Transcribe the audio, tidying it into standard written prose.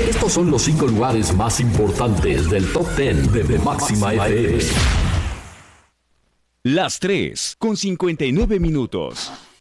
Estos son los 5 lugares más importantes del Top 10 de Máxima FM. Las 3 con 59 minutos.